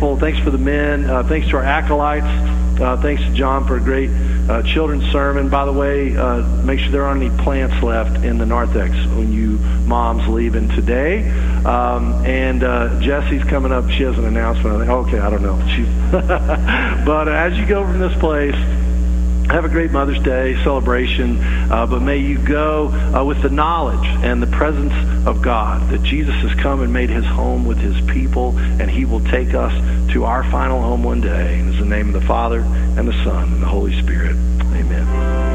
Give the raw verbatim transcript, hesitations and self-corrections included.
grateful. Thanks for the men. Uh, thanks to our acolytes. Uh, thanks to John for a great uh, children's sermon. By the way, uh, make sure there aren't any plants left in the narthex when you moms leaving today. Um, and uh, Jessie's coming up. She has an announcement. I think, okay, I don't know. She, but uh, as you go from this place, have a great Mother's Day celebration, uh, but may you go uh, with the knowledge and the presence of God, that Jesus has come and made his home with his people, and he will take us to our final home one day. And it's in the name of the Father, and the Son, and the Holy Spirit. Amen.